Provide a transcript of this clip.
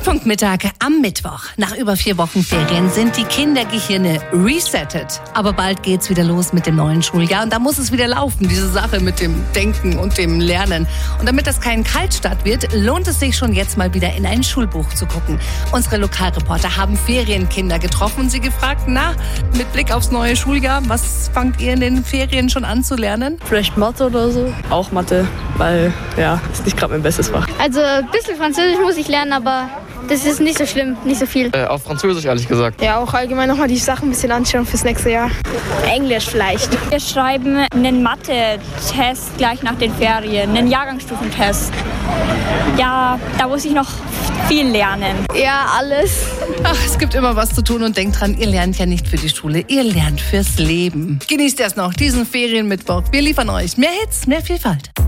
Treffpunkt Mittag am Mittwoch. Nach über 4 Wochen Ferien sind die Kindergehirne resettet. Aber bald geht's wieder los mit dem neuen Schuljahr. Und da muss es wieder laufen, diese Sache mit dem Denken und dem Lernen. Und damit das kein Kaltstart wird, lohnt es sich schon jetzt mal wieder in ein Schulbuch zu gucken. Unsere Lokalreporter haben Ferienkinder getroffen und sie gefragt, mit Blick aufs neue Schuljahr, was fangt ihr in den Ferien schon an zu lernen? Vielleicht Mathe oder so. Auch Mathe, weil, ist nicht gerade mein bestes Fach. Also ein bisschen Französisch muss ich lernen, aber das ist nicht so schlimm, nicht so viel. Auf Französisch, ehrlich gesagt. Ja, auch allgemein nochmal die Sachen ein bisschen anschauen fürs nächste Jahr. Englisch vielleicht. Wir schreiben einen Mathe-Test gleich nach den Ferien, einen Jahrgangsstufentest. Ja, da muss ich noch viel lernen. Ja, alles. Ach, es gibt immer was zu tun und denkt dran, ihr lernt ja nicht für die Schule, ihr lernt fürs Leben. Genießt erst noch diesen Ferienmittwoch. Wir liefern euch mehr Hits, mehr Vielfalt.